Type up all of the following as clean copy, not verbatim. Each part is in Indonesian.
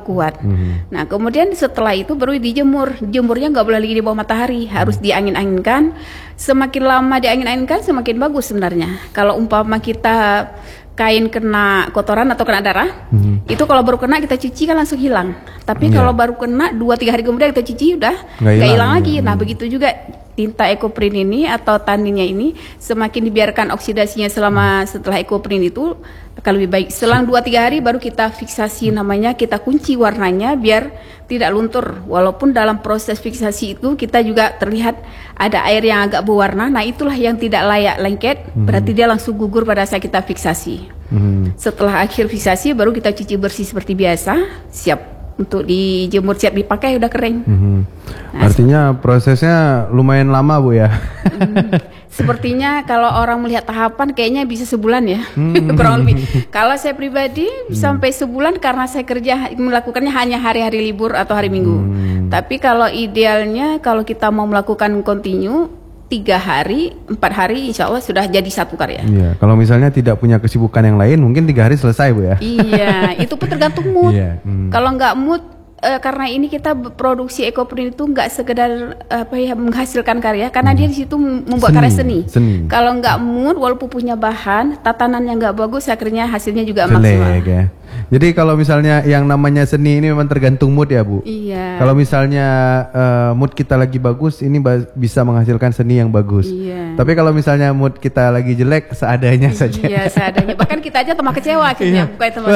kuat. Nah, kemudian setelah itu baru dijemur. Jemurnya nggak boleh lagi di bawah matahari, harus diangin-anginkan. Semakin lama diangin-anginkan semakin bagus sebenarnya. Kalau umpama kita kain kena kotoran atau kena darah, itu kalau baru kena kita cuci kan langsung hilang. Tapi kalau baru kena 2-3 hari kemudian kita cuci udah nggak hilang lagi. Nah, begitu juga tinta Ecoprint ini atau taninnya ini, semakin dibiarkan oksidasinya setelah Ecoprint itu akan lebih baik. Selang 2-3 hari baru kita fiksasi, namanya kita kunci warnanya biar tidak luntur. Walaupun dalam proses fiksasi itu kita juga terlihat ada air yang agak berwarna. Nah, itulah yang tidak layak lengket, berarti dia langsung gugur pada saat kita fiksasi. Setelah akhir fiksasi baru kita cuci bersih seperti biasa, siap untuk dijemur, siap dipakai, udah kering. Nah, artinya prosesnya lumayan lama Bu ya. Sepertinya kalau orang melihat tahapan kayaknya bisa sebulan ya. Kurang lebih. Kalau saya pribadi sampai sebulan karena saya kerja melakukannya hanya hari-hari libur atau hari Minggu. Tapi kalau idealnya kalau kita mau melakukan continue 3 hari, 4 hari insya Allah sudah jadi satu karya. Iya, kalau misalnya tidak punya kesibukan yang lain mungkin 3 hari selesai Bu ya. Iya, itu pun tergantung mood. Kalau nggak mood, karena ini kita produksi Ecoprint itu nggak sekedar menghasilkan karya, karena dia di situ membuat karya seni. Kalau nggak mood, walaupun punya bahan, tatanan yang nggak bagus, akhirnya hasilnya juga maksimal. Ya. Jadi kalau misalnya yang namanya seni ini memang tergantung mood ya Bu. Iya. Kalau misalnya mood kita lagi bagus, ini bisa menghasilkan seni yang bagus. Iya. Tapi kalau misalnya mood kita lagi jelek, seadanya saja. Iya, seadanya. Bahkan kita aja tambah kecewa akhirnya.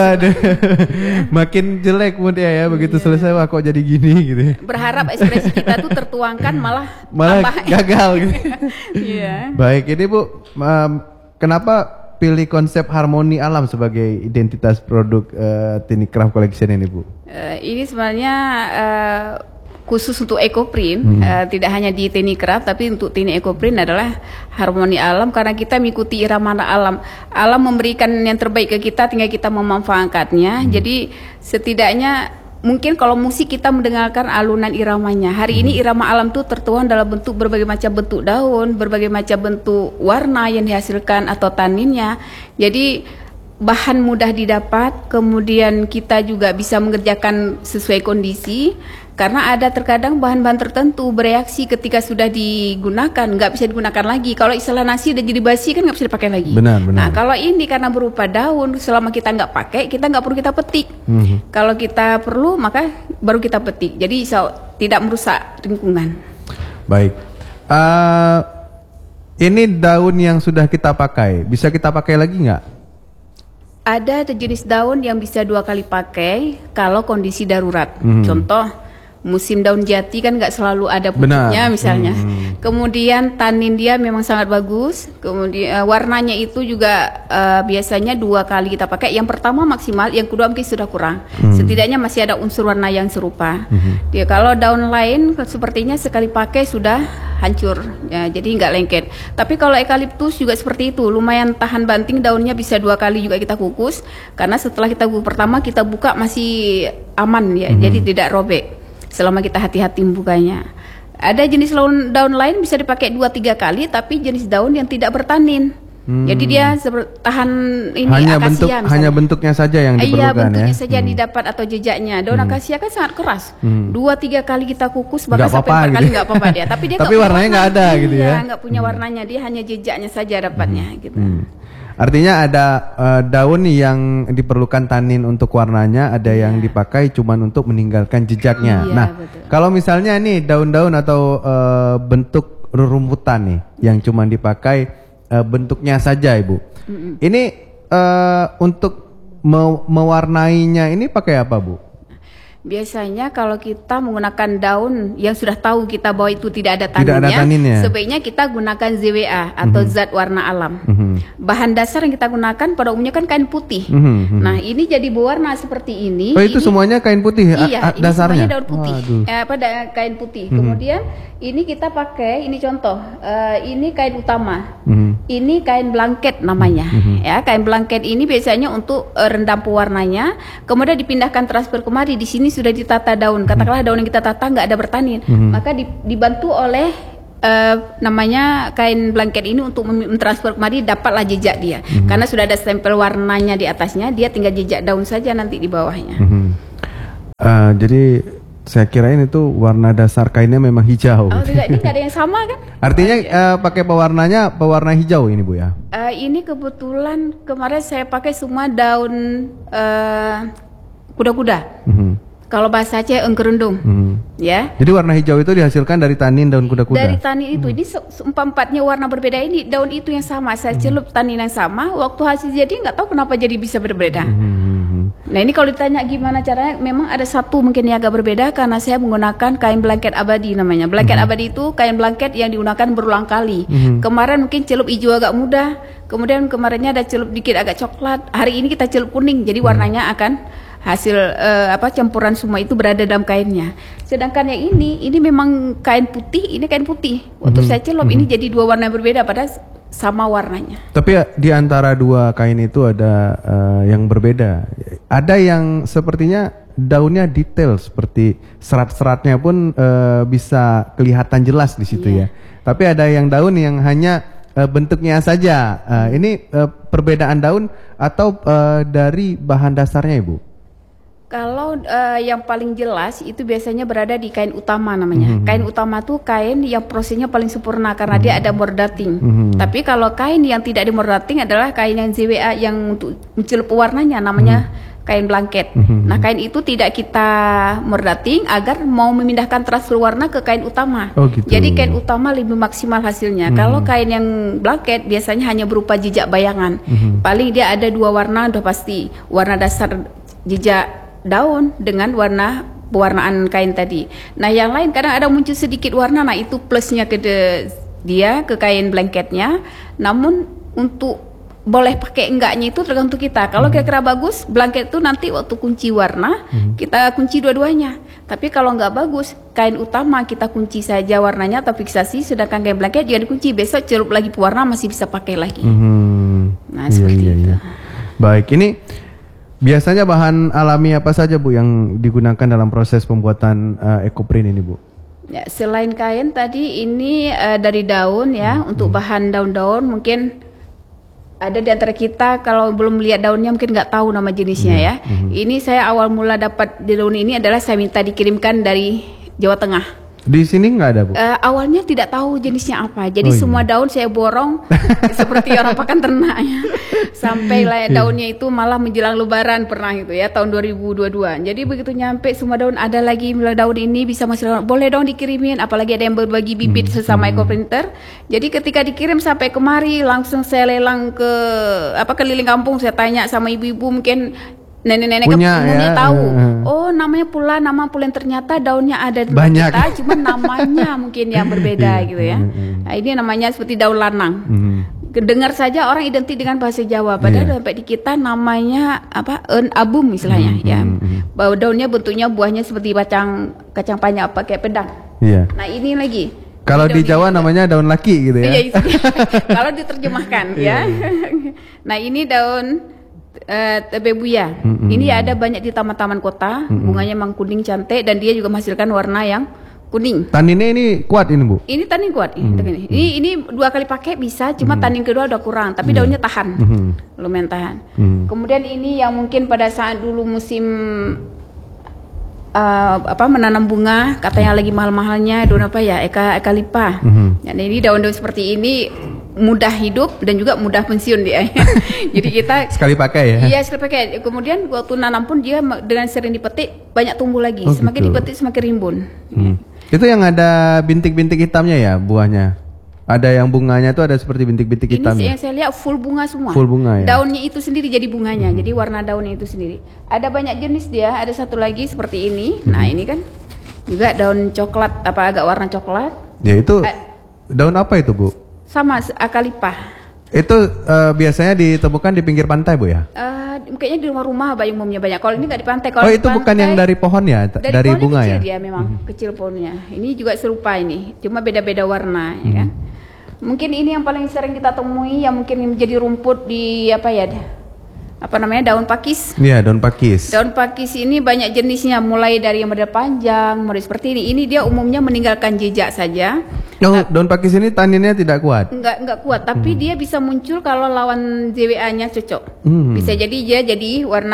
Makin jelek moodnya ya, begitu selesai wah kok jadi gini gitu. Berharap ekspresi kita tuh tertuangkan malah gagal gitu. Iya. Baik, ini Bu, kenapa pilih konsep harmoni alam sebagai identitas produk Tiny Craft Collection ini Bu? Ini sebenarnya khusus untuk Ecoprint, tidak hanya di Tiny Craft, tapi untuk Tiny Ecoprint adalah harmoni alam karena kita mengikuti irama alam. Alam memberikan yang terbaik ke kita, tinggal kita memanfaatkannya. Jadi setidaknya mungkin kalau musik kita mendengarkan alunan iramanya. Hari ini irama alam itu tertuang dalam bentuk berbagai macam bentuk daun, berbagai macam bentuk warna yang dihasilkan atau taninnya. Jadi bahan mudah didapat, kemudian kita juga bisa mengerjakan sesuai kondisi. Karena ada terkadang bahan-bahan tertentu bereaksi ketika sudah digunakan, nggak bisa digunakan lagi. Kalau istilah nasi udah jadi basi kan nggak bisa dipakai lagi. Benar. Nah kalau ini karena berupa daun, selama kita nggak pakai, kita nggak perlu kita petik. Kalau kita perlu, maka baru kita petik. Jadi tidak merusak lingkungan. Baik. Ini daun yang sudah kita pakai, bisa kita pakai lagi nggak? Ada jenis daun yang bisa 2 kali pakai kalau kondisi darurat. Contoh, musim daun jati kan nggak selalu ada pupuknya misalnya. Kemudian tanin dia memang sangat bagus. Kemudian warnanya itu juga biasanya 2 kali kita pakai. Yang pertama maksimal, yang kedua mungkin sudah kurang. Setidaknya masih ada unsur warna yang serupa. Dia kalau daun lain sepertinya sekali pakai sudah hancur, ya, jadi nggak lengket. Tapi kalau eukaliptus juga seperti itu, lumayan tahan banting, daunnya bisa 2 kali juga kita kukus. Karena setelah kita kukus pertama kita buka masih aman ya, jadi tidak robek. Selama kita hati-hati membukanya. Ada jenis daun lain bisa dipakai 2-3 kali, tapi jenis daun yang tidak bertanin. Jadi dia tahan ini akasia misalnya. Hanya bentuknya saja yang diperlukan. Iya, bentuknya saja didapat atau jejaknya. Daun akasia kan sangat keras. 2-3 kali kita kukus, bahkan sampai 4 kali nggak apa-apa dia. Tapi dia warnanya nggak ada gitu ya. Nggak punya warnanya, dia hanya jejaknya saja dapatnya gitu. Artinya ada daun yang diperlukan tanin untuk warnanya, ada yang dipakai cuman untuk meninggalkan jejaknya. Nah, kalau misalnya nih daun-daun atau bentuk rerumputan nih yang cuman dipakai bentuknya saja Ibu. Ini untuk mewarnainya ini pakai apa Bu? Biasanya kalau kita menggunakan daun yang sudah tahu kita bahwa itu tidak ada taninnya, sebaiknya kita gunakan ZWA atau zat warna alam. Bahan dasar yang kita gunakan pada umumnya kan kain putih. Nah ini jadi berwarna seperti ini. Oh itu semuanya kain putih? Iya, ini dasarnya? semuanya daun putih. Pada kain putih. Kemudian ini kita pakai, ini contoh, ini kain utama. Ini kain blanket namanya. Ya, kain blanket ini biasanya untuk rendam pewarnanya. Kemudian dipindahkan transfer kemari. Di sini sudah ditata daun. Katakanlah daun yang kita tata nggak ada bertanin, maka dibantu oleh namanya kain blanket ini untuk mentransfer kemari, dapatlah jejak dia. Karena sudah ada stempel warnanya di atasnya, dia tinggal jejak daun saja nanti di bawahnya. Jadi saya kirain itu warna dasar kainnya memang hijau. Oh tidak, ini nggak ada yang sama kan? Artinya pakai pewarna hijau ini Bu ya? Ini kebetulan kemarin saya pakai semua daun kuda-kuda. Kalau bahasa Aceh engkerundung, ya. Jadi warna hijau itu dihasilkan dari tanin daun kuda-kuda. Dari tanin itu, ini empat-empatnya warna berbeda. Ini daun itu yang sama, saya celup tanin yang sama. Waktu hasil jadi nggak tahu kenapa jadi bisa berbeda. Nah ini kalau ditanya gimana caranya, memang ada satu mungkin yang agak berbeda karena saya menggunakan kain blanket abadi namanya. Blanket abadi itu kain blanket yang digunakan berulang kali. Kemarin mungkin celup hijau agak muda, kemudian kemarinnya ada celup dikit agak coklat. Hari ini kita celup kuning, jadi warnanya akan hasil campuran semua itu berada dalam kainnya. Sedangkan yang ini memang kain putih, ini kain putih. Waktu saya celup ini jadi dua warna berbeda pada sama warnanya. Tapi di antara dua kain itu ada yang berbeda. Ada yang sepertinya daunnya detail, seperti serat-seratnya pun bisa kelihatan jelas di situ ya. Tapi ada yang daun yang hanya bentuknya saja. Ini perbedaan daun atau dari bahan dasarnya Ibu? Kalau yang paling jelas itu biasanya berada di kain utama namanya. Kain utama tuh kain yang prosesnya paling sempurna karena dia ada mordating. Tapi kalau kain yang tidak dimordating adalah kain yang ZWA yang untuk mencelup warnanya namanya kain blanket. Nah kain itu tidak kita mordating agar mau memindahkan transfer warna ke kain utama. Gitu. Jadi kain utama lebih maksimal hasilnya. Kalau kain yang blanket biasanya hanya berupa jejak bayangan. Paling dia ada dua warna udah pasti. Warna dasar jejak daun dengan warna pewarnaan kain tadi. Nah yang lain kadang ada muncul sedikit warna, nah itu plusnya ke dia ke kain blanketnya. Namun untuk boleh pakai enggaknya itu tergantung kita. Kalau kira-kira bagus, blanket itu nanti waktu kunci warna kita kunci dua-duanya. Tapi kalau nggak bagus, kain utama kita kunci saja warnanya atau fiksasi, sedangkan kain blanket jangan dikunci. Besok celup lagi pewarna masih bisa pakai lagi. Nah seperti itu. Baik, ini biasanya bahan alami apa saja Bu yang digunakan dalam proses pembuatan ekoprint ini Bu? Ya, selain kain tadi ini dari daun ya, untuk bahan daun-daun mungkin ada di antara kita kalau belum lihat daunnya mungkin nggak tahu nama jenisnya ya. Ini saya awal mula dapat di daun ini adalah saya minta dikirimkan dari Jawa Tengah. Di sini nggak ada Bu? Awalnya tidak tahu jenisnya apa, jadi semua daun saya borong seperti orang pakan ternak ya. Sampai daunnya itu malah menjelang Lebaran pernah itu ya tahun 2022. Jadi begitu nyampe semua daun ada lagi daun ini bisa masih boleh dong dikirimin, apalagi ada yang berbagi bibit sesama ekoprinter. Jadi ketika dikirim sampai kemari langsung saya lelang ke keliling kampung, saya tanya sama ibu-ibu mungkin nenek-nenek punya tahu. Oh namanya pula nama pulen, ternyata daunnya ada di banyak kita, cuma namanya mungkin yang berbeda gitu ya. Nah, ini namanya seperti daun lanang. Dengar saja orang identik dengan bahasa Jawa, padahal sampai di kita namanya abum istilahnya ya. Bahwa daunnya bentuknya buahnya seperti kacang panjang kayak pedang. Nah ini lagi. Kalau di Jawa namanya daun laki gitu ya. Iya, kalau diterjemahkan ya. Nah ini daun tebebuya. Ini ada banyak di taman-taman kota. Bunganya memang kuning cantik dan dia juga menghasilkan warna yang kuning. Taninnya ini kuat ini Bu? Ini tanin kuat. Ini 2 kali pakai bisa, cuma tanin kedua udah kurang, tapi daunnya tahan. Lumayan tahan. Kemudian ini yang mungkin pada saat dulu musim menanam bunga, katanya lagi mahal-mahalnya daun ekalipa. Dan ini daun-daun seperti ini mudah hidup dan juga mudah pensiun dia. Jadi kita sekali pakai ya. Iya, sekali pakai. Kemudian waktu nanam pun dia dengan sering dipetik banyak tumbuh lagi. Semakin dipetik semakin rimbun. Itu yang ada bintik-bintik hitamnya ya buahnya. Ada yang bunganya tuh ada seperti bintik-bintik hitamnya. Ini yang saya lihat full bunga semua. Full bunga ya. Daunnya itu sendiri jadi bunganya. Jadi warna daunnya itu sendiri. Ada banyak jenis dia. Ada satu lagi seperti ini. Nah, ini kan juga daun coklat agak warna coklat. Ya itu daun apa itu, Bu? Sama akalipa. Itu biasanya ditemukan di pinggir pantai Bu ya? Kayaknya di rumah-rumah umumnya banyak. Kalau ini nggak di pantai. Kalau itu pantai, bukan yang dari pohon ya? Dari bunga kecil ya? Dia memang kecil pohonnya. Ini juga serupa ini, cuma beda-beda warna ya kan. Mungkin ini yang paling sering kita temui yang mungkin menjadi rumput di daun pakis. Iya, daun pakis. Daun pakis ini banyak jenisnya, mulai dari yang model panjang, model seperti ini. Ini dia umumnya meninggalkan jejak saja. Daun pakis ini taninnya tidak kuat? Enggak kuat, tapi dia bisa muncul kalau lawan ZWA-nya cocok. Bisa jadi dia jadi warna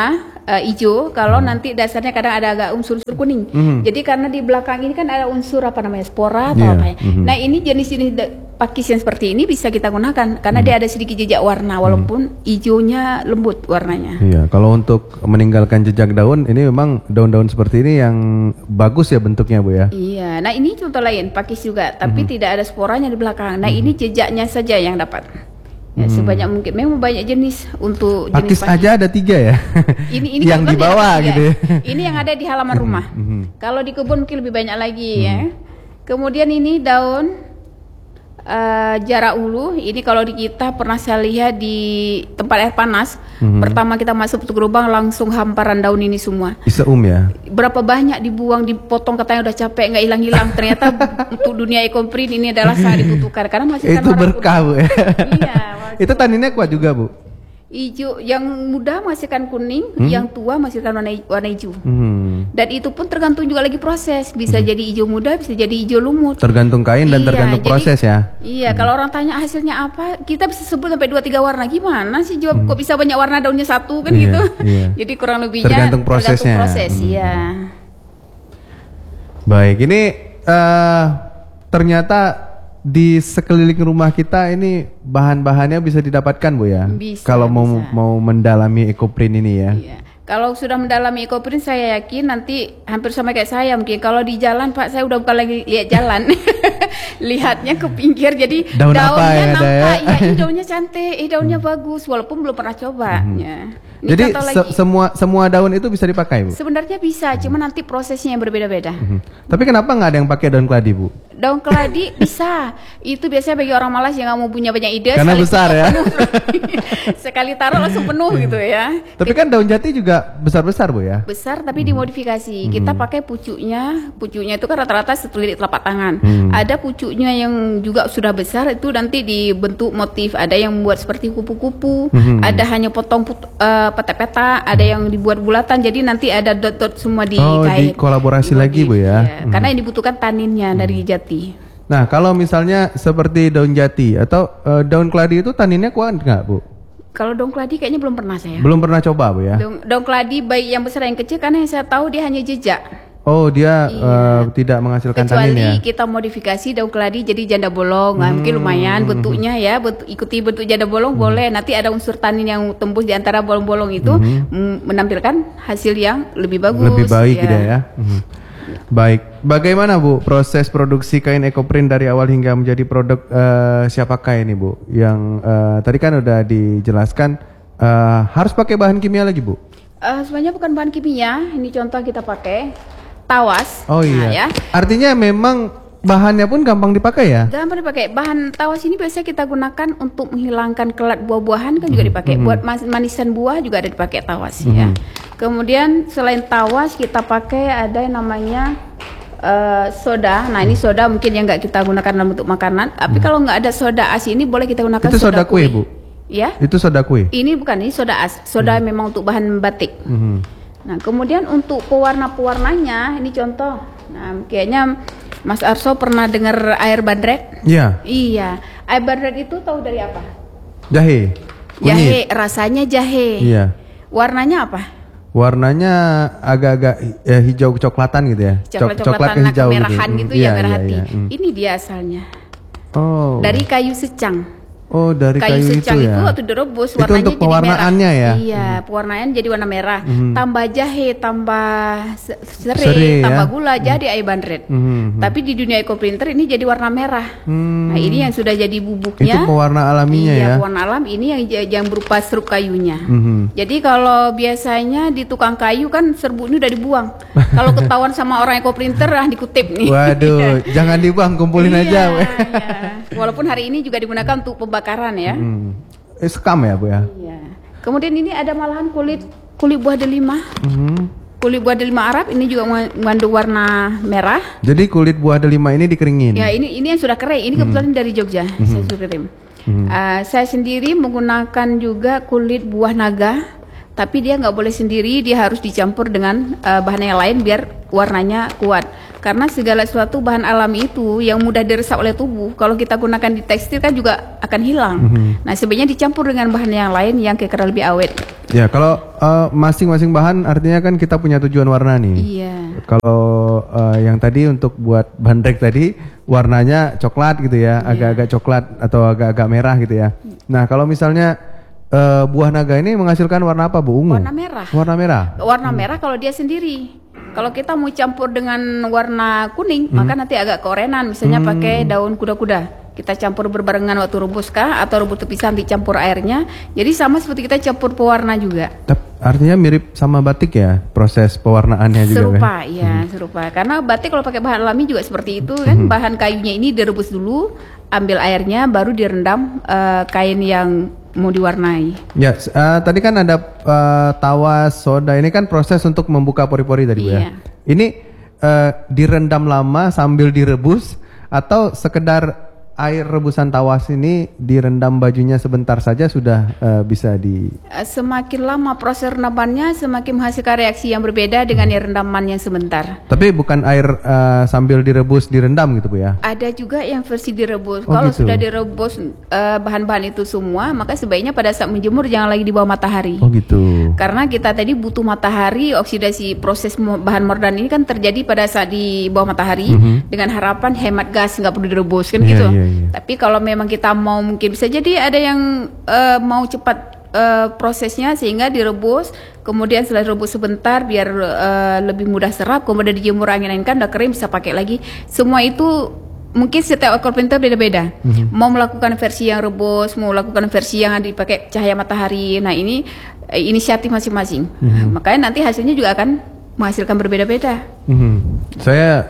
hijau. Kalau nanti dasarnya kadang ada agak unsur-unsur kuning. Jadi karena di belakang ini kan ada unsur apa namanya spora atau apa ya. Nah ini jenis-jenis pakis yang seperti ini bisa kita gunakan karena dia ada sedikit jejak warna walaupun hijaunya lembut warnanya. Iya, kalau untuk meninggalkan jejak daun ini memang daun-daun seperti ini yang bagus ya bentuknya Bu ya. Iya, nah ini contoh lain pakis juga tapi tidak ada sporanya di belakang. Nah ini jejaknya saja yang dapat. Ya, sebanyak mungkin. Memang banyak jenis untuk pakis jenis aja ada 3 ya. Ini yang di bawah gitu ya. Ini yang ada di halaman rumah. Kalau di kebun mungkin lebih banyak lagi ya. Kemudian ini daun jarak ulu. Ini kalau di kita pernah saya lihat di tempat air panas. Pertama kita masuk ke lubang langsung hamparan daun ini semua. Bisa ya. Berapa banyak dibuang, dipotong katanya udah capek nggak hilang-hilang. Ternyata untuk dunia ekoprint ini adalah sangat dibutuhkan karena masih itu berkah Bu. Iya. Itu taninnya kuat juga Bu. Hijau, yang muda menghasilkan kuning, yang tua menghasilkan warna hijau. Dan itu pun tergantung juga lagi proses. Bisa jadi hijau muda, bisa jadi hijau lumut. Tergantung kain dan tergantung proses ya. Iya, kalau orang tanya hasilnya apa, kita bisa sebut sampai 2-3 warna. Gimana sih jawab kok bisa banyak warna daunnya satu kan gitu. Jadi kurang lebihnya tergantung prosesnya. Proses, iya. Baik, ini ternyata di sekeliling rumah kita ini bahan-bahannya bisa didapatkan Bu ya. Bisa, kalau mau mendalami ekoprint ini ya. Iya. Kalau sudah mendalami ekoprint saya yakin nanti hampir sama kayak saya mungkin. Kalau di jalan Pak saya udah bukan lagi lihat jalan. Lihatnya ke pinggir jadi daunnya nampak ya, daunnya cantik, daunnya bagus walaupun belum pernah coba ya. Jadi semua daun itu bisa dipakai Bu? Sebenarnya bisa, cuma nanti prosesnya yang berbeda-beda. Tapi kenapa nggak ada yang pakai daun keladi Bu? Daun keladi bisa. Itu biasanya bagi orang malas yang nggak mau punya banyak ide. Karena besar ya. Sekali taruh langsung penuh gitu ya. Tapi kan daun jati juga besar-besar Bu ya? Besar tapi dimodifikasi. Kita pakai pucuknya. Pucuknya itu kan rata-rata setelirik telapak tangan. Ada pucuknya yang juga sudah besar itu nanti dibentuk motif. Ada yang membuat seperti kupu-kupu. Ada hanya potong peta-peta, ada yang dibuat bulatan, jadi nanti ada dot-dot semua di kain. Di kolaborasi lagi Bu ya. Karena yang dibutuhkan taninnya dari jati. Nah kalau misalnya seperti daun jati atau daun keladi itu taninnya kuat nggak Bu? Kalau daun keladi kayaknya belum pernah saya. Belum pernah coba Bu ya? Daun keladi baik yang besar yang kecil karena yang saya tahu dia hanya jejak. Oh dia tidak menghasilkan tanin ya? Kecuali kita modifikasi daun keladi jadi janda bolong. Mungkin lumayan bentuknya ya, ikuti bentuk janda bolong boleh. Nanti ada unsur tanin yang tembus di antara bolong-bolong itu menampilkan hasil yang lebih bagus. Lebih baik gitu ya. Baik, bagaimana Bu proses produksi kain ekoprint dari awal hingga menjadi produk siapakah ini Bu? Yang tadi kan udah dijelaskan harus pakai bahan kimia lagi Bu? Sebenarnya bukan bahan kimia, ini contoh kita pakai tawas. Oh iya. Nah, ya. Artinya memang bahannya pun gampang dipakai ya? Gampang dipakai. Bahan tawas ini biasanya kita gunakan untuk menghilangkan kelat buah-buahan kan juga dipakai. Buat manisan buah juga ada dipakai tawas ya. Kemudian selain tawas kita pakai ada yang namanya soda. Nah ini soda mungkin yang nggak kita gunakan dalam bentuk makanan. Tapi kalau nggak ada soda as ini boleh kita gunakan itu soda kue Bu? Ya. Itu soda kue? Ini bukan, ini soda as. Soda memang untuk bahan batik. Nah kemudian untuk pewarna-pewarnanya ini contoh. Nah kayaknya Mas Arso pernah dengar air bandrek? Iya. Iya. Air bandrek itu tahu dari apa? Jahe. Jahe, rasanya jahe. Iya. Warnanya apa? Warnanya agak-agak hijau kecoklatan gitu ya. Coklat hijau kemerahan gitu ya, merah hati. Ini dia asalnya. Oh. Dari kayu secang. Oh, dari kayu secang itu ya. Itu waktu direbus itu warnanya untuk jadi pewarnaannya merah. Ya. Iya, pewarnaannya jadi warna merah. Tambah jahe, tambah serai, Serai, tambah ya. gula jadi air bandret. Tapi di dunia ekoprinter ini jadi warna merah. Nah, ini yang sudah jadi bubuknya. Itu pewarna alaminya iya, ya. pewarna alam ini yang berupa serup kayunya. Jadi kalau biasanya di tukang kayu kan serbuknya udah dibuang. Kalau ketahuan sama orang ekoprinter dikutip nih. Waduh, jangan dibuang, kumpulin aja. Iya. Walaupun hari ini juga digunakan untuk pembakaran ya. Sekam ya Bu ya. Iya. Kemudian ini ada malahan kulit buah delima. Kulit buah delima Arab ini juga mengandung warna merah. Jadi kulit buah delima ini dikeringin. Ya ini yang sudah kering. Ini kebetulan dari Jogja. Saya sudah kirim. Saya sendiri menggunakan juga kulit buah naga. Tapi dia nggak boleh sendiri, dia harus dicampur dengan bahan yang lain biar warnanya kuat. Karena segala sesuatu bahan alami itu yang mudah diresap oleh tubuh, kalau kita gunakan di tekstil kan juga akan hilang. Nah, sebenarnya dicampur dengan bahan yang lain yang kira-kira lebih awet. Ya, kalau masing-masing bahan artinya kan kita punya tujuan warna nih. Iya. Kalau yang tadi untuk buat bandrek tadi warnanya coklat gitu ya, agak-agak coklat atau agak-agak merah gitu ya. Nah, kalau misalnya buah naga ini menghasilkan warna apa, Bu? Ungu? Warna merah. Warna merah. Warna merah kalau dia sendiri. Kalau kita mau campur dengan warna kuning, maka nanti agak keorenan. Misalnya pakai daun kuda-kuda. Kita campur berbarengan waktu rebus kah, atau rebus terpisah dicampur airnya. Jadi sama seperti kita campur pewarna juga. Artinya mirip sama batik ya, proses pewarnaannya juga. Serupa, ya serupa. Karena batik kalau pakai bahan alami juga seperti itu kan. Bahan kayunya ini direbus dulu, ambil airnya, baru direndam kain yang mau diwarnai. Ya, tadi kan ada tawas, soda. Ini kan proses untuk membuka pori-pori tadi, Bu ya. Ini direndam lama sambil direbus atau sekedar air rebusan tawas ini direndam bajunya sebentar saja sudah bisa di... Semakin lama proses rendamannya semakin menghasilkan reaksi yang berbeda dengan yang rendamannya sebentar. Tapi bukan air sambil direbus direndam gitu, Bu ya? Ada juga yang versi direbus. Kalau gitu. Sudah direbus bahan-bahan itu semua, maka sebaiknya pada saat menjemur jangan lagi di bawah matahari. Oh gitu. Karena kita tadi butuh matahari, oksidasi proses bahan mordan ini kan terjadi pada saat di bawah matahari dengan harapan hemat gas, nggak perlu direbus kan gitu. Tapi kalau memang kita mau, mungkin bisa jadi ada yang mau cepat prosesnya sehingga direbus, kemudian setelah direbus sebentar biar lebih mudah serap, kemudian dijemur angin-anginkan, udah kering bisa pakai lagi. Semua itu mungkin setiap ekor printer beda-beda. Mau melakukan versi yang rebus, mau melakukan versi yang dipakai cahaya matahari. Nah, ini inisiatif masing-masing. Makanya nanti hasilnya juga akan menghasilkan berbeda-beda. Saya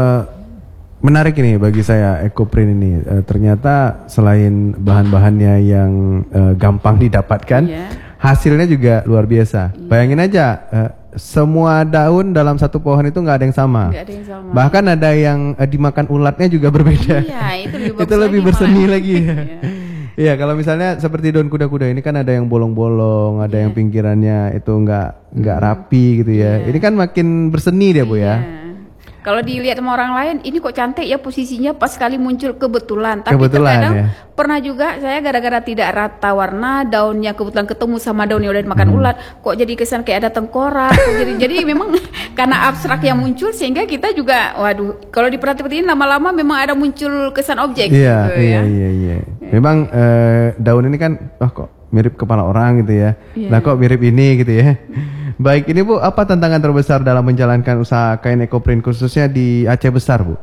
menarik ini bagi saya EcoPrint ini. Ternyata selain bahan-bahannya yang gampang didapatkan, hasilnya juga luar biasa. Bayangin aja, semua daun dalam satu pohon itu nggak ada yang sama. Bahkan ada yang dimakan ulatnya juga berbeda. Iya, itu lebih berseni lagi. Iya, kalau misalnya seperti daun kuda-kuda ini kan ada yang bolong-bolong, ada yang pinggirannya itu nggak rapi gitu ya. Ini kan makin berseni dia, Bu ya. Kalau dilihat sama orang lain, ini kok cantik ya posisinya pas sekali muncul kebetulan. Tapi terkadang pernah juga saya gara-gara tidak rata warna, daunnya kebetulan ketemu sama daun yang udah dimakan ulat, kok jadi kesan kayak ada tengkorak. jadi memang karena abstrak yang muncul sehingga kita juga, waduh, kalau diperhatiin lama-lama memang ada muncul kesan objek. Iya. Memang daun ini kan, kok mirip kepala orang gitu ya. Nah kok mirip ini gitu ya. Baik, ini Bu, apa tantangan terbesar dalam menjalankan usaha kain EcoPrint khususnya di Aceh Besar, Bu?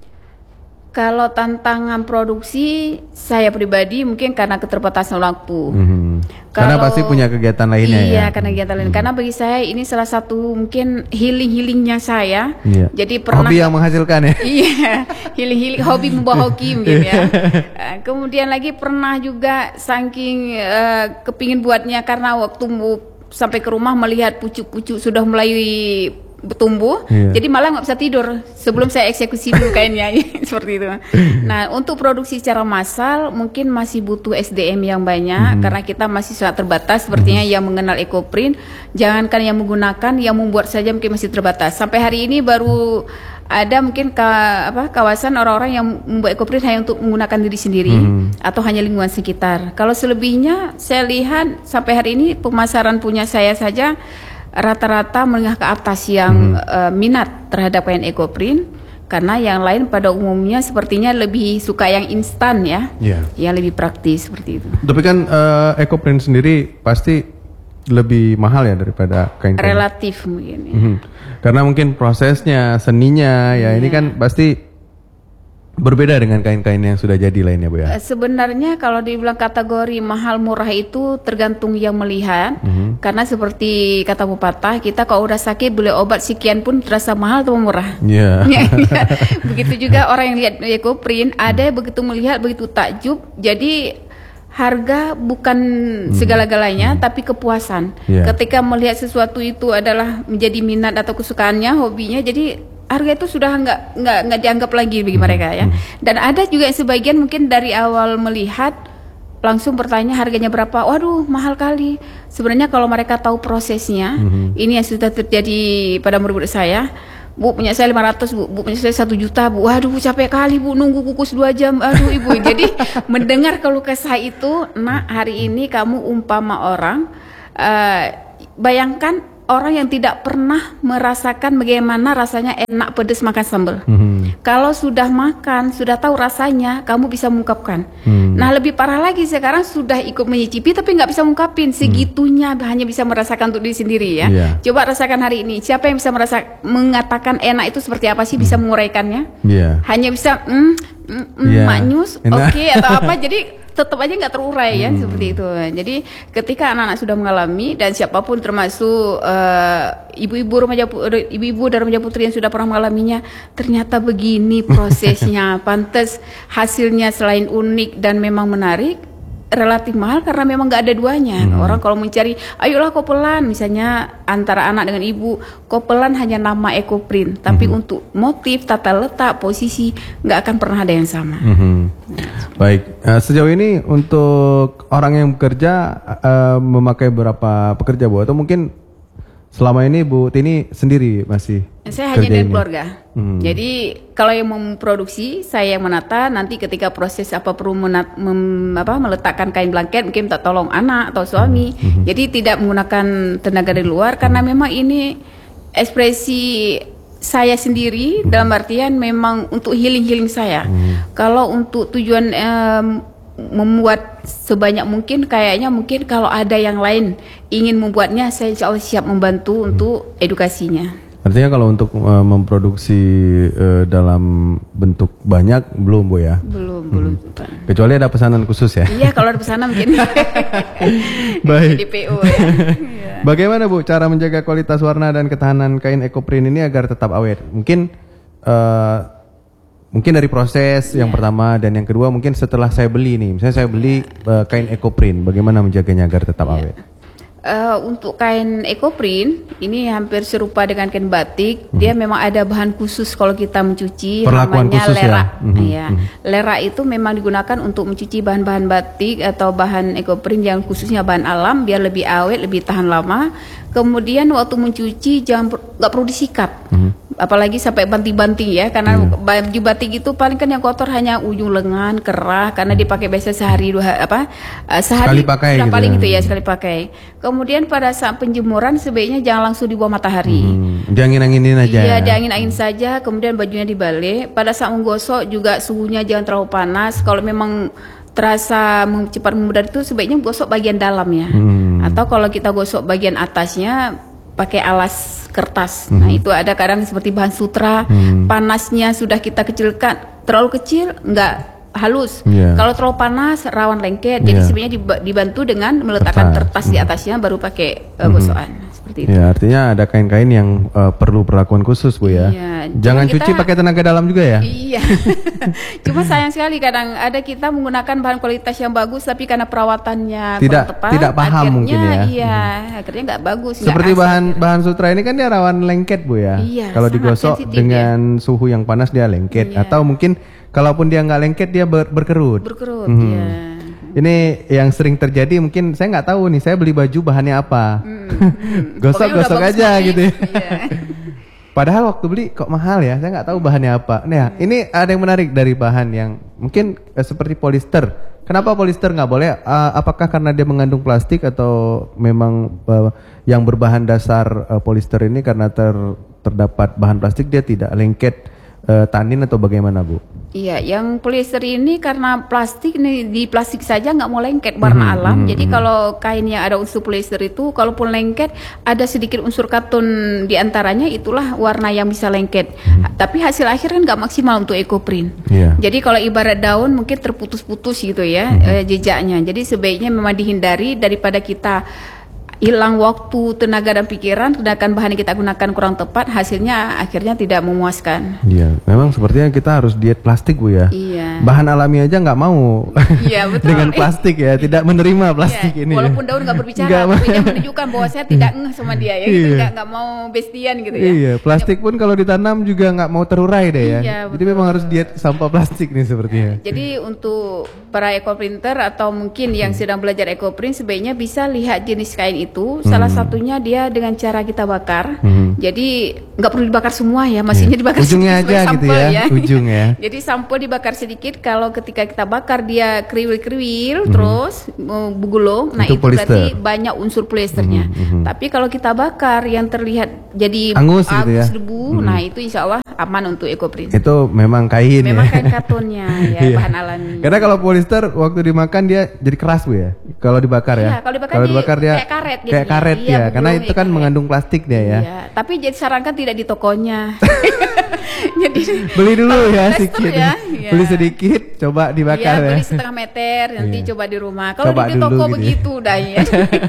Kalau tantangan produksi, saya pribadi mungkin karena keterbatasan waktu. Karena pasti punya kegiatan lainnya ya? Iya, karena kegiatan lain. Karena bagi saya ini salah satu mungkin healing-healingnya saya. Jadi pernah... Hobi yang menghasilkan ya? Iya, healing-healing, hobi membawa hoki mungkin ya. Kemudian lagi pernah juga saking kepingin buatnya karena waktu sampai ke rumah melihat pucuk-pucuk sudah mulai bertumbuh, jadi malah nggak bisa tidur sebelum saya eksekusi dulu kainnya. Seperti itu. Nah, untuk produksi secara massal mungkin masih butuh SDM yang banyak karena kita masih sangat terbatas sepertinya yang mengenal EcoPrint. Jangankan yang menggunakan, yang membuat saja mungkin masih terbatas. Sampai hari ini baru ada mungkin kawasan orang-orang yang membuat EcoPrint hanya untuk menggunakan diri sendiri atau hanya lingkungan sekitar. Kalau selebihnya saya lihat sampai hari ini pemasaran punya saya saja rata-rata menengah ke atas yang minat terhadap kain EcoPrint, karena yang lain pada umumnya sepertinya lebih suka yang instan ya, yang lebih praktis seperti itu. Tapi kan EcoPrint sendiri pasti lebih mahal ya daripada kain-kain. Relatif mungkin. Karena mungkin prosesnya, seninya ya ini kan pasti berbeda dengan kain-kain yang sudah jadi lainnya, Bu ya. Sebenarnya kalau dibilang kategori mahal murah itu tergantung yang melihat. Karena seperti kata pepatah, kita kalau udah sakit beli obat sekian pun terasa mahal atau murah. Begitu juga orang yang lihat EcoPrint, ada yang begitu melihat begitu takjub. Jadi harga bukan segala-galanya, tapi kepuasan. Ketika melihat sesuatu itu adalah menjadi minat atau kesukaannya, hobinya, jadi harga itu sudah nggak dianggap lagi bagi mereka ya. Dan ada juga sebagian mungkin dari awal melihat langsung bertanya harganya berapa. Waduh, mahal kali. Sebenarnya kalau mereka tahu prosesnya, ini yang sudah terjadi pada murid-murid saya. Bu punya saya 500 bu punya saya 1 juta bu, waduh capek kali bu nunggu kukus 2 jam, aduh ibu. Jadi mendengar keluh kesah itu, nak hari ini kamu umpama orang, bayangkan orang yang tidak pernah merasakan bagaimana rasanya enak pedas makan sambal. Kalau sudah makan, sudah tahu rasanya, kamu bisa mengungkapkan. Nah lebih parah lagi sekarang sudah ikut menyicipi tapi nggak bisa mengungkapin segitunya, hanya bisa merasakan untuk diri sendiri ya. Coba rasakan hari ini, siapa yang bisa mengatakan enak itu seperti apa sih, bisa menguraikannya? Hanya bisa maknyus, oke, atau apa, jadi tetap aja nggak terurai ya seperti itu. Jadi ketika anak-anak sudah mengalami, dan siapapun termasuk ibu-ibu dan remaja putri yang sudah pernah mengalaminya, ternyata begini prosesnya. Pantas hasilnya selain unik dan memang menarik, relatif mahal karena memang nggak ada duanya. Orang kalau mencari, ayolah kopelan, misalnya antara anak dengan ibu, kopelan hanya nama ekoprint, tapi untuk motif, tata letak, posisi nggak akan pernah ada yang sama. Baik, sejauh ini untuk orang yang bekerja memakai berapa pekerja Bu? Atau mungkin selama ini Bu Tini sendiri masih? Saya hanya dari keluarga. Jadi kalau yang memproduksi, saya yang menata. Nanti ketika proses apa perlu meletakkan kain blanket, mungkin minta tolong anak atau suami. Jadi tidak menggunakan tenaga dari luar, karena memang ini ekspresi saya sendiri, dalam artian memang untuk healing saya. Kalau untuk tujuan membuat sebanyak mungkin, kayaknya mungkin kalau ada yang lain ingin membuatnya, saya insya Allah siap membantu untuk edukasinya. Artinya kalau untuk memproduksi dalam bentuk banyak belum Bu ya? Belum. Kecuali ada pesanan khusus ya? Iya, kalau ada pesanan mungkin. Baik. Di PO ya. Bagaimana Bu cara menjaga kualitas warna dan ketahanan kain ekoprint ini agar tetap awet? Mungkin dari proses yang pertama, dan yang kedua mungkin setelah saya beli nih. Misalnya saya beli kain ekoprint, bagaimana menjaganya agar tetap awet? Untuk kain ekoprint ini hampir serupa dengan kain batik. Dia memang ada bahan khusus kalau kita mencuci, perlakuan namanya khusus lera. ya? Lera itu memang digunakan untuk mencuci bahan-bahan batik atau bahan ekoprint yang khususnya bahan alam, biar lebih awet, lebih tahan lama. Kemudian waktu mencuci nggak perlu disikat. Apalagi sampai banting-banting ya, karena baju batik itu paling kan yang kotor hanya ujung lengan, kerah, karena dipakai biasa sehari sekali pakai sudah gitu paling itu ya, sekali pakai. Kemudian pada saat penjemuran sebaiknya jangan langsung di bawah matahari. Diangin-anginin aja. Iya, diangin-angin saja, kemudian bajunya dibalik. Pada saat menggosok juga suhunya jangan terlalu panas. Kalau memang terasa cepat memudar itu sebaiknya gosok bagian dalamnya. Atau kalau kita gosok bagian atasnya pakai alas kertas. Nah itu ada kadang seperti bahan sutra, panasnya sudah kita kecilkan, terlalu kecil nggak halus. Kalau terlalu panas rawan lengket. Jadi sebenarnya dibantu dengan meletakkan kertas di atasnya, baru pakai gosokan. Seperti itu. Ya, artinya ada kain-kain yang perlu perlakuan khusus Bu ya. Jangan cuci pakai tenaga dalam juga ya. Iya. Cuma sayang sekali kadang ada kita menggunakan bahan kualitas yang bagus, tapi karena perawatannya kurang tepat, tidak paham akhirnya, mungkin ya. Iya, akhirnya nggak bagus. Seperti bahan sutra ini kan dia rawan lengket Bu ya. Iya, kalau digosok dengan suhu yang panas dia lengket. Atau mungkin kalaupun dia nggak lengket dia berkerut. Iya. Ini yang sering terjadi, mungkin saya nggak tahu nih, saya beli baju bahannya apa. Gosok-gosok aja gitu ya. Padahal waktu beli kok mahal ya, saya nggak tahu bahannya apa. Nah, ini ada yang menarik dari bahan yang mungkin seperti polyester. Kenapa polyester nggak boleh? Apakah karena dia mengandung plastik, atau memang yang berbahan dasar polyester ini karena terdapat bahan plastik dia tidak lengket tanin, atau bagaimana Bu? Iya, yang polyester ini karena plastik, nih di plastik saja nggak mau lengket warna alam. Jadi kalau kain yang ada unsur polyester itu, kalaupun lengket ada sedikit unsur katun di antaranya, itulah warna yang bisa lengket. Tapi hasil akhir kan nggak maksimal untuk ekoprint. Jadi kalau ibarat daun mungkin terputus-putus gitu ya jejaknya. Jadi sebaiknya memang dihindari daripada kita hilang waktu, tenaga dan pikiran, sedangkan bahan yang kita gunakan kurang tepat, hasilnya akhirnya tidak memuaskan. Iya, memang sepertinya kita harus diet plastik Bu ya. Iya. Bahan alami aja nggak mau. Iya betul. Dengan plastik ya, tidak menerima plastik ini. Walaupun daun nggak berbicara, tapi dia menunjukkan bahwa saya tidak ngeh sama dia ya, gitu, nggak mau bestian gitu ya. Iya, plastik pun kalau ditanam juga nggak mau terurai deh ya. Iya, jadi memang harus diet sampah plastik nih sepertinya. Jadi untuk para ekoprinter atau mungkin yang sedang belajar ekoprint sebaiknya bisa lihat jenis kain itu. Salah satunya dia dengan cara kita bakar. Jadi nggak perlu dibakar semua ya, maksudnya dibakar ujungnya sedikit aja gitu ya. Ujung ya. Jadi sampel dibakar sedikit. Kalau ketika kita bakar dia kriwil-kriwil terus gulung, nah itu berarti banyak unsur poliesternya. Tapi kalau kita bakar yang terlihat jadi angus gitu ya, debu, nah itu insya Allah aman untuk ekoprint. Itu memang kain. Memang kain katunnya ya, bahan alami. Karena kalau polyester waktu dimakan dia jadi keras Bu ya. Kalau dibakar ya. Kalau dibakar dia kayak karet ya. Karena itu kan mengandung plastik dia ya. Iya, tapi jadi sarankan tidak di tokonya. Jadi beli dulu ya sedikit. Ya. Beli sedikit, coba dibakar ya. Beli setengah meter, nanti coba di rumah. Kalau di toko gitu begitu dah ya.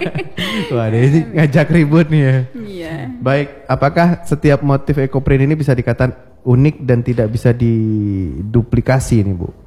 Wah, ini ngajak ribut nih ya. Iya. Baik, apakah setiap motif ekoprint ini bisa dikatakan unik dan tidak bisa diduplikasi nih Bu?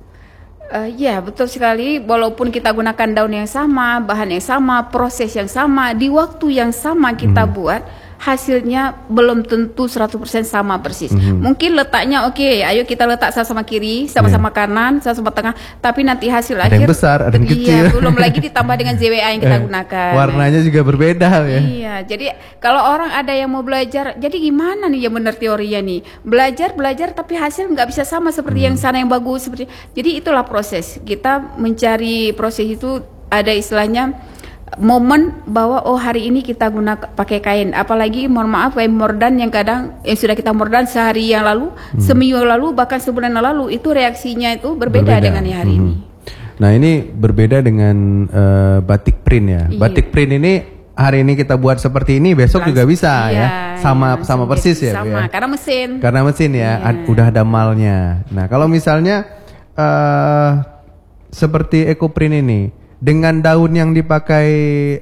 Ya betul sekali, walaupun kita gunakan daun yang sama, bahan yang sama, proses yang sama, di waktu yang sama kita buat, hasilnya belum tentu 100% sama persis. Mungkin letaknya oke, ayo kita letak sama-sama kiri, sama-sama kanan, sama-sama tengah, tapi nanti hasil ada akhir yang besar, ada yang kecil. Belum lagi ditambah dengan JWA yang kita gunakan. Warnanya juga berbeda ya. Iya, jadi kalau orang ada yang mau belajar, jadi gimana nih yang benar teorinya nih? Belajar tapi hasil nggak bisa sama seperti yang sana yang bagus seperti. Jadi itulah proses. Kita mencari proses itu ada istilahnya momen bahwa oh hari ini kita pakai kain, apalagi mohon maaf kain mordan yang kadang yang sudah kita mordan sehari yang lalu, seminggu lalu, bahkan sebulan yang lalu itu reaksinya itu berbeda dengan yang hari ini. Nah ini berbeda dengan batik print ya. Batik print ini hari ini kita buat seperti ini, besok juga bisa ya, sama persis ya. Sama, ya. Karena mesin ya, udah ada malnya. Nah kalau misalnya seperti ekoprint ini dengan daun yang dipakai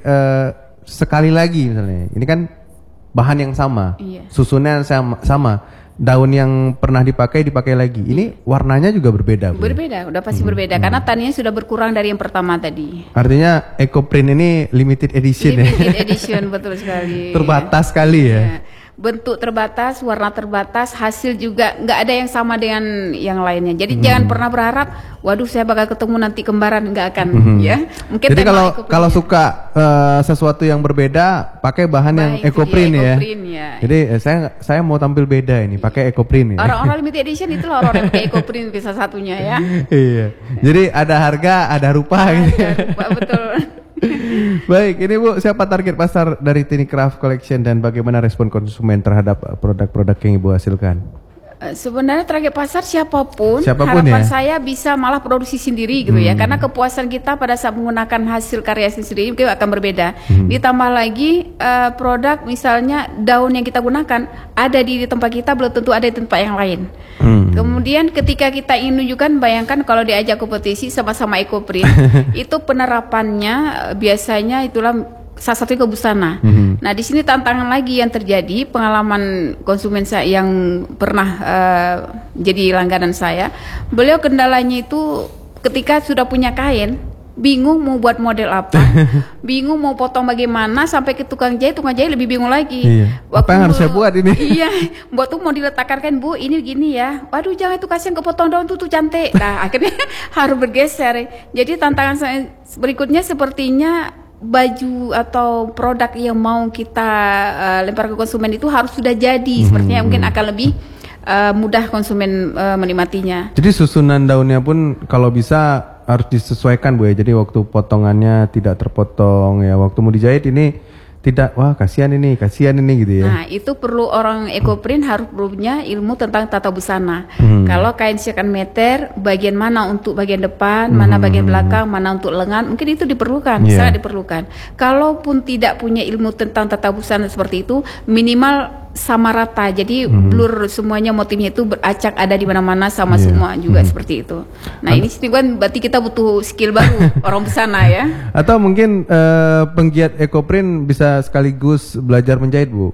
sekali lagi misalnya, ini kan bahan yang sama, susunnya sama, daun yang pernah dipakai lagi, ini warnanya juga berbeda. Berbeda, udah pasti berbeda karena taninya sudah berkurang dari yang pertama tadi. Artinya ekoprint ini limited edition limited edition betul sekali. Terbatas sekali ya. Bentuk terbatas, warna terbatas, hasil juga nggak ada yang sama dengan yang lainnya. Jadi jangan pernah berharap, waduh saya bakal ketemu nanti kembaran, nggak akan ya. Mungkin jadi kalau suka sesuatu yang berbeda, pakai bahan yang ekoprint ya. Jadi saya mau tampil beda ini, pakai ekoprint ya. Orang-orang limited edition itu orang-orang pakai ekoprint bisa satunya ya. Iya. Jadi ada harga, ada rupa gitu. Ada rupa, betul. Baik, ini Bu, siapa target pasar dari Tiny Craft Collection dan bagaimana respon konsumen terhadap produk-produk yang Ibu hasilkan? Sebenarnya target pasar siapapun ya? Harapan saya bisa malah produksi sendiri gitu ya, karena kepuasan kita pada saat menggunakan hasil karya sendiri itu akan berbeda. Ditambah lagi produk misalnya daun yang kita gunakan ada di tempat kita belum tentu ada di tempat yang lain. Kemudian ketika kita ingin menunjukkan, bayangkan kalau diajak kompetisi sama-sama ekoprint itu penerapannya biasanya itulah salah satunya ke busana. Nah di sini tantangan lagi yang terjadi, pengalaman konsumen saya yang pernah jadi langganan saya, beliau kendalanya itu ketika sudah punya kain, bingung mau buat model apa, bingung mau potong bagaimana, sampai ke tukang jahit lebih bingung lagi. Apa yang harus saya buat ini? Iya, buat tuh mau diletakkan kan Bu, ini gini ya. Waduh jangan itu kasihan kepotong daun tuh cantik. Nah akhirnya harus bergeser. Jadi tantangan saya berikutnya sepertinya baju atau produk yang mau kita lempar ke konsumen itu harus sudah jadi. Sepertinya mungkin akan lebih mudah konsumen menikmatinya. Jadi susunan daunnya pun kalau bisa harus disesuaikan Bu ya. Jadi waktu potongannya tidak terpotong ya. Waktu mau dijahit ini tidak, wah kasihan ini gitu ya. Nah itu perlu orang ekoprint harus punya ilmu tentang tata busana. Kalau kain sekian meter, bagian mana untuk bagian depan, mana bagian belakang, mana untuk lengan, mungkin itu diperlukan, sangat diperlukan. Kalaupun tidak punya ilmu tentang tata busana seperti itu, minimal sama rata, jadi blur semuanya, motifnya itu beracak ada di mana-mana sama semua juga seperti itu. Nah ini kan berarti kita butuh skill baru orang busana ya. Atau mungkin penggiat ekoprint bisa sekaligus belajar menjahit Bu.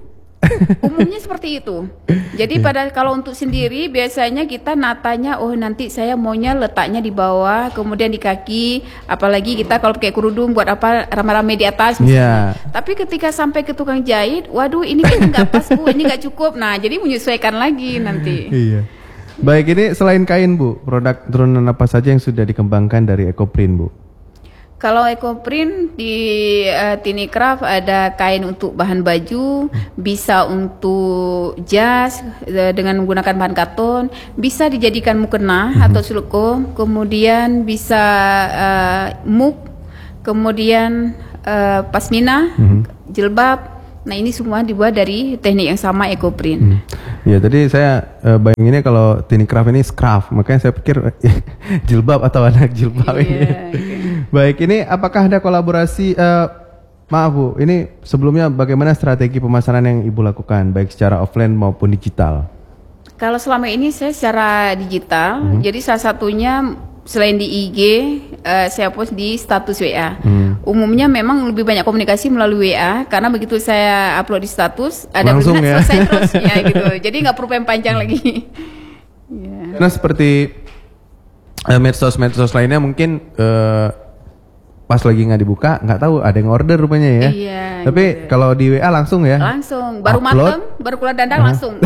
Umumnya seperti itu. Jadi kalau untuk sendiri biasanya kita natanya, oh nanti saya maunya letaknya di bawah, kemudian di kaki, apalagi kita kalau pakai kerudung buat apa rame-rame di atas misalnya. Tapi ketika sampai ke tukang jahit, waduh ini kayaknya nggak pas Bu, ini nggak cukup. Nah jadi menyesuaikan lagi nanti. Iya. Baik, ini selain kain Bu, produk turunan apa saja yang sudah dikembangkan dari Ecoprint Bu? Kalau Ecoprint di Tinikraft ada kain untuk bahan baju, bisa untuk jas dengan menggunakan bahan karton, bisa dijadikan mukena atau sulko, kemudian bisa muk, kemudian pasmina, jilbab. Nah ini semua dibuat dari teknik yang sama Ecoprint. Ya tadi saya bayanginnya kalau Tinikraft ini scraf, makanya saya pikir jilbab atau anak jilbab ini. Okay. Baik, ini apakah ada kolaborasi? Maaf Bu, ini sebelumnya bagaimana strategi pemasaran yang Ibu lakukan, baik secara offline maupun digital? Kalau selama ini saya secara digital, jadi salah satunya selain di IG, saya post di status WA. Umumnya memang lebih banyak komunikasi melalui WA, karena begitu saya upload di status, ada langsung berminat selesai terus, ya gitu. Jadi nggak perlu panjang lagi. Nah seperti medsos lainnya mungkin pas lagi nggak dibuka, nggak tahu ada yang order rupanya ya. Iya. Tapi gitu. Kalau di WA langsung ya? Langsung, baru mateng, baru keluar dandang langsung.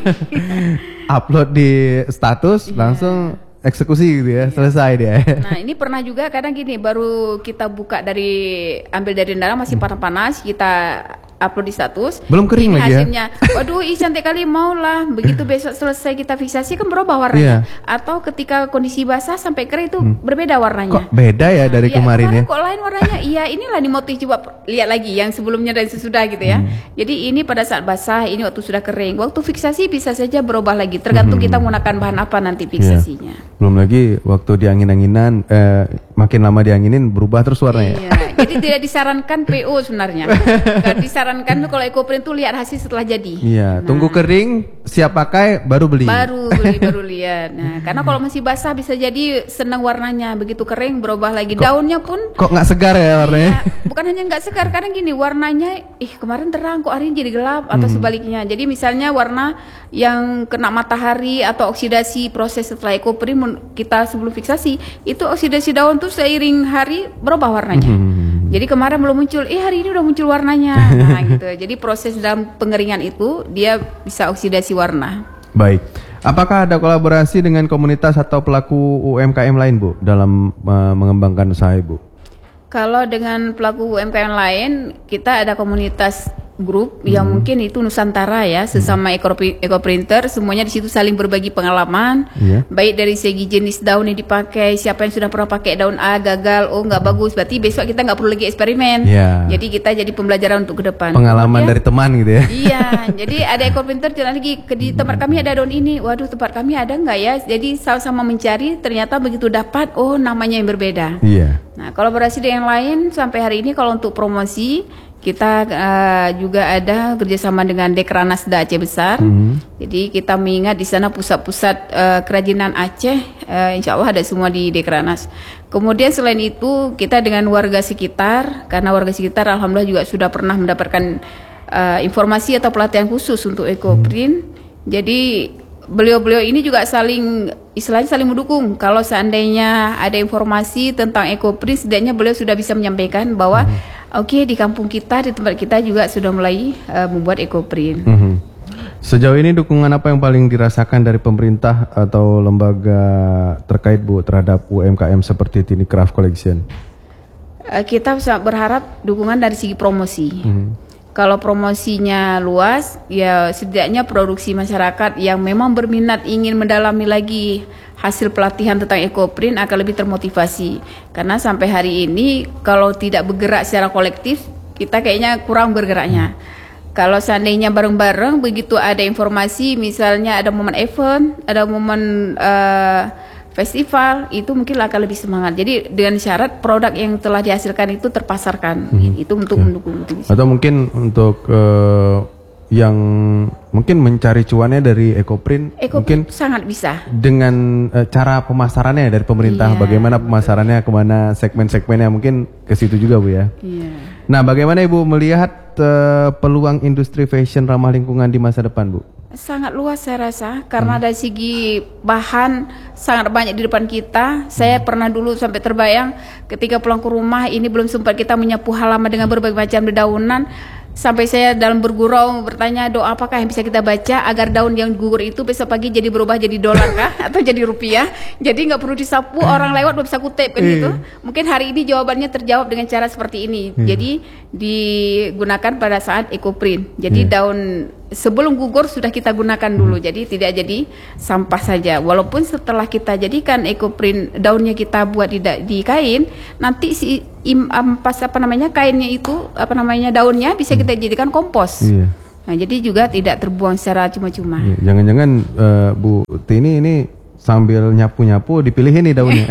Upload di status langsung. Eksekusi gitu ya, selesai dia. Nah ini pernah juga kadang gini, baru kita buka ambil dari dandang masih panas-panas, kita upload di status. Belum kering lagi hasilnya, ya? Waduh cantik kali, maulah. Begitu besok selesai kita fiksasi kan berubah warnanya. Atau ketika kondisi basah sampai kering itu berbeda warnanya. Kok beda ya dari kemarin ya? Kok lain warnanya? Iya inilah di motif, coba lihat lagi yang sebelumnya dan sesudah gitu ya. Jadi ini pada saat basah, ini waktu sudah kering. Waktu fiksasi bisa saja berubah lagi, tergantung kita menggunakan bahan apa nanti fiksasinya. Belum lagi waktu di angin-anginan, makin lama dianginin berubah terus warnanya. Iya, jadi tidak disarankan PO sebenarnya. Kan disarankan tuh kalau Ecoprint tuh lihat hasil setelah jadi. Iya, tunggu kering, siap pakai, baru beli. Baru lihat. Nah, karena kalau masih basah bisa jadi senang warnanya, begitu kering berubah lagi. Daunnya pun kok nggak segar ya warnanya? Iya, bukan hanya nggak segar, kadang gini warnanya, kemarin terang kok hari ini jadi gelap atau sebaliknya. Jadi misalnya warna yang kena matahari atau oksidasi proses setelah Ecoprint kita sebelum fiksasi itu oksidasi daun tuh seiring hari berubah warnanya. Jadi kemarin belum muncul, hari ini udah muncul warnanya. Nah gitu. Jadi proses dalam pengeringan itu dia bisa oksidasi warna. Baik. Apakah ada kolaborasi dengan komunitas atau pelaku UMKM lain Bu dalam mengembangkan usaha Ibu? Kalau dengan pelaku UMKM lain, kita ada komunitas grup yang mungkin itu Nusantara ya, sesama Ecoprinter, semuanya di situ saling berbagi pengalaman, baik dari segi jenis daun yang dipakai, siapa yang sudah pernah pakai daun A gagal, nggak bagus, berarti besok kita nggak perlu lagi eksperimen. Jadi kita jadi pembelajaran untuk ke depan. Pengalaman dari teman gitu ya? Iya, jadi ada Ecoprinter jalan lagi di tempat kami ada daun ini, waduh tempat kami ada nggak ya? Jadi sama-sama mencari, ternyata begitu dapat, namanya yang berbeda. Nah kolaborasi dengan yang lain sampai hari ini kalau untuk promosi kita juga ada kerjasama dengan Dekranasda Aceh Besar. Jadi kita mengingat di sana pusat-pusat kerajinan Aceh, insya Allah ada semua di Dekranas. Kemudian selain itu kita dengan warga sekitar, karena warga sekitar alhamdulillah juga sudah pernah mendapatkan informasi atau pelatihan khusus untuk Ecoprint. Jadi beliau-beliau ini juga istilahnya saling mendukung. Kalau seandainya ada informasi tentang Ecoprint, setidaknya beliau sudah bisa menyampaikan bahwa di kampung kita, di tempat kita juga sudah mulai membuat Ecoprint. Sejauh ini dukungan apa yang paling dirasakan dari pemerintah atau lembaga terkait Bu terhadap UMKM seperti Tinikraft Collection? Kita sangat berharap dukungan dari segi promosi. Kalau promosinya luas, ya setidaknya produksi masyarakat yang memang berminat ingin mendalami lagi hasil pelatihan tentang Ecoprint akan lebih termotivasi. Karena sampai hari ini kalau tidak bergerak secara kolektif, kita kayaknya kurang bergeraknya. Kalau seandainya bareng-bareng, begitu ada informasi, misalnya ada momen event, ada momen festival, itu mungkin akan lebih semangat. Jadi dengan syarat produk yang telah dihasilkan itu terpasarkan, itu untuk mendukung. Atau mungkin untuk yang mungkin mencari cuannya dari Ecoprint, mungkin sangat bisa. Dengan cara pemasarannya dari pemerintah, bagaimana pemasarannya, kemana segmen-segmennya, mungkin ke situ juga Bu ya. Nah, bagaimana Ibu melihat peluang industri fashion ramah lingkungan di masa depan, Bu? Sangat luas saya rasa, karena dari segi bahan sangat banyak di depan kita. Saya pernah dulu sampai terbayang ketika pulang ke rumah, ini belum sempat kita menyapu halaman dengan berbagai macam dedaunan. Sampai saya dalam bergurau bertanya, doa apakah yang bisa kita baca agar daun yang gugur itu besok pagi jadi berubah jadi dolar kah atau jadi rupiah. Jadi nggak perlu disapu, orang lewat belum bisa kutip kan gitu. Mungkin hari ini jawabannya terjawab dengan cara seperti ini. Jadi digunakan pada saat ecoprint. Jadi daun sebelum gugur sudah kita gunakan dulu. Jadi tidak jadi sampah saja. Walaupun setelah kita jadikan ecoprint, daunnya kita buat di kain, nanti si kainnya itu daunnya bisa kita jadikan kompos. Nah, jadi juga tidak terbuang secara cuma-cuma. Jangan-jangan Bu Tini ini sambil nyapu-nyapu dipilihin nih daunnya.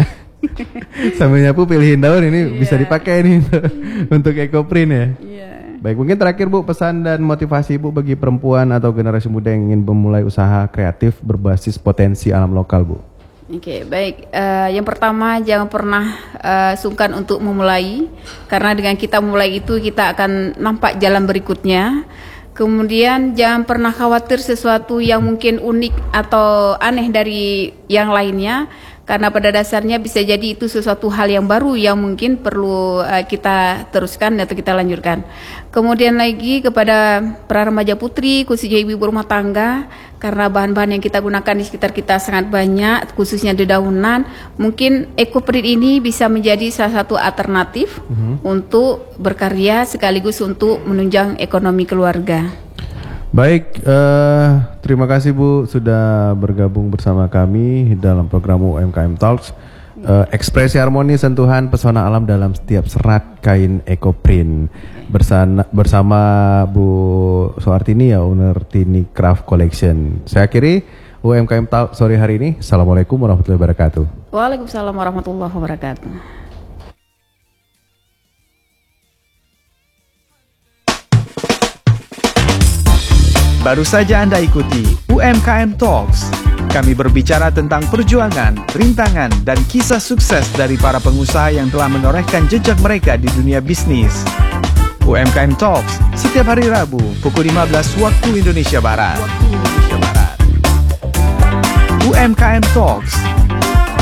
Sambil nyapu pilihin daun ini bisa dipakai nih untuk ecoprint ya. Baik, mungkin terakhir Bu, pesan dan motivasi Ibu bagi perempuan atau generasi muda yang ingin memulai usaha kreatif berbasis potensi alam lokal, Bu. Oke, baik. Yang pertama, jangan pernah sungkan untuk memulai, karena dengan kita mulai itu kita akan nampak jalan berikutnya. Kemudian jangan pernah khawatir sesuatu yang mungkin unik atau aneh dari yang lainnya, karena pada dasarnya bisa jadi itu sesuatu hal yang baru yang mungkin perlu kita teruskan atau kita lanjutkan. Kemudian lagi kepada para remaja putri, khususnya ibu-ibu rumah tangga, karena bahan-bahan yang kita gunakan di sekitar kita sangat banyak, khususnya dedaunan, mungkin ecoprint ini bisa menjadi salah satu alternatif untuk berkarya sekaligus untuk menunjang ekonomi keluarga. Baik, terima kasih Bu sudah bergabung bersama kami dalam program UMKM Talks. Ekspresi harmoni sentuhan pesona alam dalam setiap serat kain ecoprint bersama Bu Soehartini ya, owner Tini Craft Collection. Saya akhiri UMKM Talks sore hari ini. Assalamualaikum warahmatullahi wabarakatuh. Waalaikumsalam warahmatullahi wabarakatuh. Baru saja Anda ikuti UMKM Talks. Kami berbicara tentang perjuangan, rintangan, dan kisah sukses dari para pengusaha yang telah menorehkan jejak mereka di dunia bisnis. UMKM Talks setiap hari Rabu pukul 15 waktu Indonesia Barat. UMKM Talks